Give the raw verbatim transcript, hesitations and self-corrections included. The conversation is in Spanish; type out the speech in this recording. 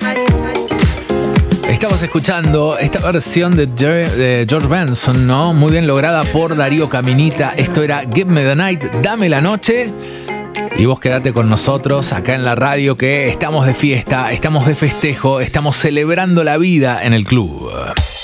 Estamos escuchando esta versión de, Jer- de George Benson, ¿no? Muy bien lograda por Darío Caminita. Esto era Give Me the Night, Dame la Noche. Y vos quedate con nosotros acá en la radio, que estamos de fiesta, estamos de festejo, estamos celebrando la vida en el club.